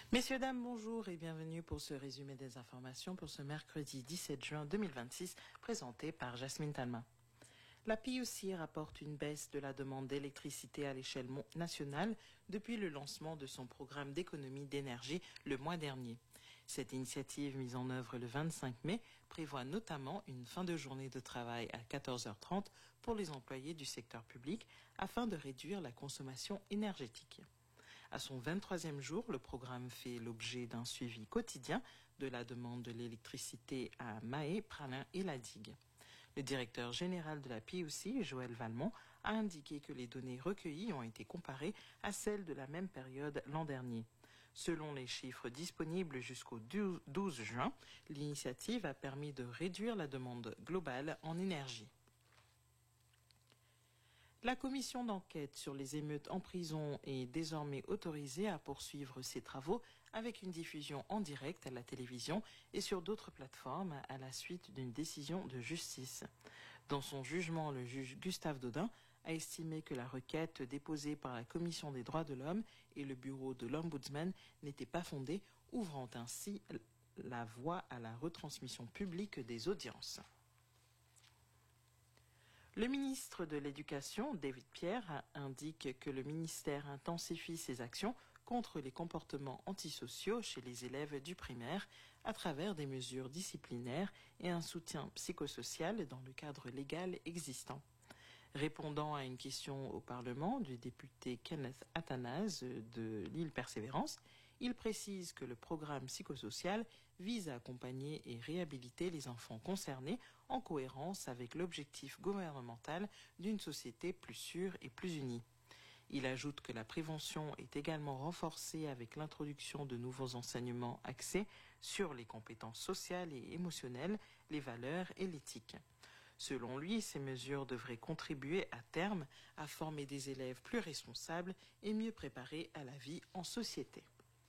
Messieurs, dames, bonjour et bienvenue pour ce résumé des informations pour ce mercredi 17 juin 2026, présenté par Jasmine Talma. La PUC rapporte une baisse de la demande d'électricité à l'échelle nationale depuis le lancement de son programme d'économie d'énergie le mois dernier. Cette initiative mise en œuvre le 25 mai prévoit notamment une fin de journée de travail à 14h30 pour les employés du secteur public afin de réduire la consommation énergétique. À son 23e jour, le programme fait l'objet d'un suivi quotidien de la demande de l'électricité à Mahé, Pralin et la Digue. Le directeur général de la PUC, Joël Valmont, a indiqué que les données recueillies ont été comparées à celles de la même période l'an dernier. Selon les chiffres disponibles jusqu'au 12 juin, l'initiative a permis de réduire la demande globale en énergie. La commission d'enquête sur les émeutes en prison est désormais autorisée à poursuivre ses travaux avec une diffusion en direct à la télévision et sur d'autres plateformes à la suite d'une décision de justice. Dans son jugement, le juge Gustave Dodin a estimé que la requête déposée par la Commission des droits de l'homme et le bureau de l'Ombudsman n'était pas fondée, ouvrant ainsi la voie à la retransmission publique des audiences. Le ministre de l'Éducation, David Pierre, indique que le ministère intensifie ses actions contre les comportements antisociaux chez les élèves du primaire à travers des mesures disciplinaires et un soutien psychosocial dans le cadre légal existant. Répondant à une question au Parlement du député Kenneth Athanase de l'île Persévérance, il précise que le programme psychosocial vise à accompagner et réhabiliter les enfants concernés en cohérence avec l'objectif gouvernemental d'une société plus sûre et plus unie. Il ajoute que la prévention est également renforcée avec l'introduction de nouveaux enseignements axés sur les compétences sociales et émotionnelles, les valeurs et l'éthique. Selon lui, ces mesures devraient contribuer à terme à former des élèves plus responsables et mieux préparés à la vie en société.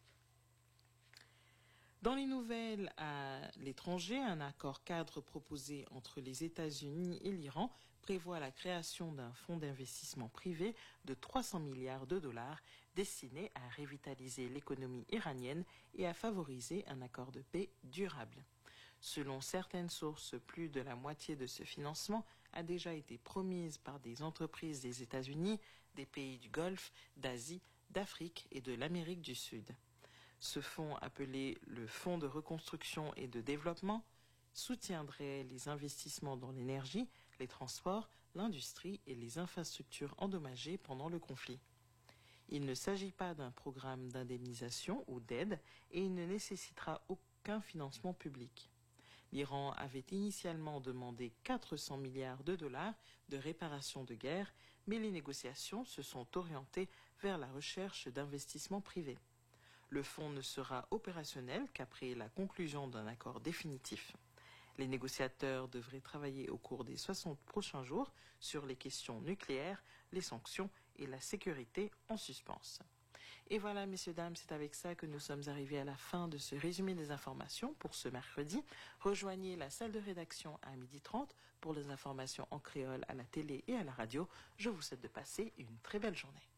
Dans les nouvelles à l'étranger, un accord cadre proposé entre les États-Unis et l'Iran prévoit la création d'un fonds d'investissement privé de 300 milliards de dollars destiné à revitaliser l'économie iranienne et à favoriser un accord de paix durable. Selon certaines sources, plus de la moitié de ce financement a déjà été promise par des entreprises des États-Unis, des pays du Golfe, d'Asie, d'Afrique et de l'Amérique du Sud. Ce fonds, appelé le Fonds de reconstruction et de développement, soutiendrait les investissements dans l'énergie, les transports, l'industrie et les infrastructures endommagées pendant le conflit. Il ne s'agit pas d'un programme d'indemnisation ou d'aide et il ne nécessitera aucun financement public. L'Iran avait initialement demandé 400 milliards de dollars de réparation de guerre, mais les négociations se sont orientées vers la recherche d'investissements privés. Le fonds ne sera opérationnel qu'après la conclusion d'un accord définitif. Les négociateurs devraient travailler au cours des 60 prochains jours sur les questions nucléaires, les sanctions et la sécurité en suspens. Et voilà, messieurs, dames, c'est avec ça que nous sommes arrivés à la fin de ce résumé des informations pour ce mercredi. Rejoignez la salle de rédaction à 12h30 pour les informations en créole à la télé et à la radio. Je vous souhaite de passer une très belle journée.